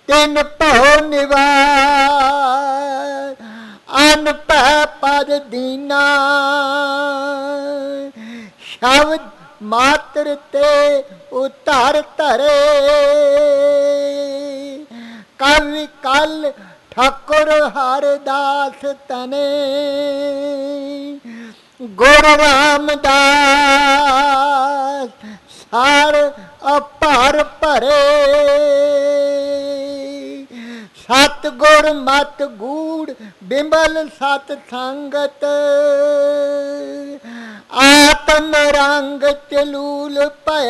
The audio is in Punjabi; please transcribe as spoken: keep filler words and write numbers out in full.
ਤਿਨ ਭਉ ਨਿਵਾਰ ਅਨ ਪੈ ਪਦ ਦੀਨਾ ਸ਼ਬਦ ਮਾਤਰ ਤੇ ਉਤਰ ਧਰੇ ਕਵਿ ਕਲ ਠਾਕੁਰ ਹਰਦਾਸ ਤਨੇ ਗੁਰੂ ਰਾਮਦਾਸ ਸਰ ਅਪਰ ਭਰੇ ਸਤਿਗੁਰ ਮਤ ਗੂੜ ਬਿਮਲ ਸਤ ਸੰਗਤ ਆਤਮ ਰੰਗ ਚਲੂਲ ਭਇਆ